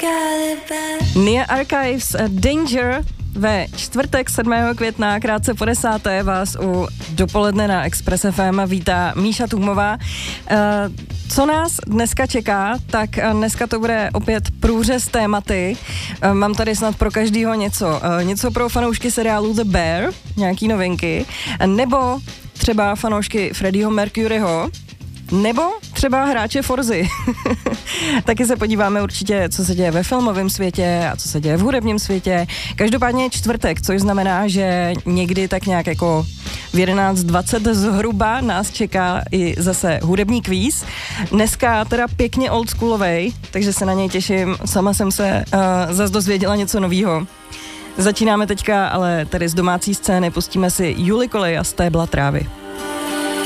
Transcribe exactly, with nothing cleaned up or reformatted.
Nia Archives Danger ve čtvrtek sedmého května krátce po desáté vás u Dopoledne na Express F M vítá Míša Tůmová. Co nás dneska čeká, tak dneska to bude opět průřez tématy. Mám tady snad pro každýho něco. Něco pro fanoušky seriálu The Bear, nějaký novinky, nebo třeba fanoušky Freddieho Mercuryho, nebo třeba hráče Forzy. Taky se podíváme určitě, co se děje ve filmovém světě a co se děje v hudebním světě. Každopádně je čtvrtek, což znamená, že někdy tak nějak jako v jedenáct dvacet zhruba nás čeká i zase hudební kvíz. Dneska teda pěkně oldschoolovej, takže se na něj těším. Sama jsem se uh, zase dozvěděla něco novýho. Začínáme teďka, ale tady z domácí scény pustíme si Juli Koleja Stébla trávy.